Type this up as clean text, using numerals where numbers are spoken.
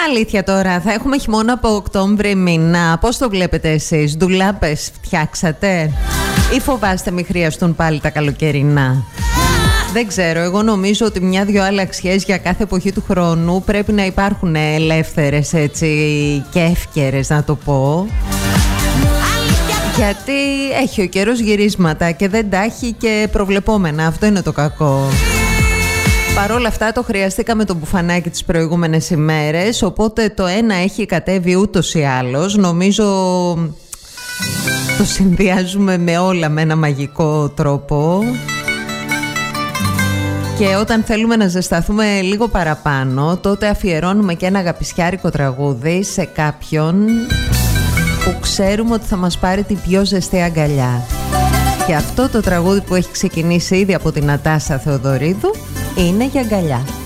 Αλήθεια τώρα, θα έχουμε χειμώνα από Οκτώβρη μήνα. Πώς το βλέπετε εσείς, ντουλάπες φτιάξατε ή φοβάστε μη χρειαστούν πάλι τα καλοκαιρινά? Δεν ξέρω, εγώ νομίζω ότι μια-δυο άλλαξιές για κάθε εποχή του χρόνου πρέπει να υπάρχουν ελεύθερες έτσι και εύκαιρες, να το πω. Γιατί έχει ο καιρός γυρίσματα και δεν τα έχει και προβλεπόμενα, αυτό είναι το κακό. Παρ' όλα αυτά το χρειαστήκαμε το μπουφανάκι τις προηγούμενες ημέρες, οπότε το ένα έχει κατέβει ούτως ή άλλως. Νομίζω το συνδυάζουμε με όλα με ένα μαγικό τρόπο. Και όταν θέλουμε να ζεσταθούμε λίγο παραπάνω, τότε αφιερώνουμε και ένα αγαπησιάρικο τραγούδι σε κάποιον που ξέρουμε ότι θα μας πάρει την πιο ζεστή αγκαλιά. Και αυτό το τραγούδι που έχει ξεκινήσει ήδη από την Νατάσα Θεοδωρίδου είναι για αγκαλιά.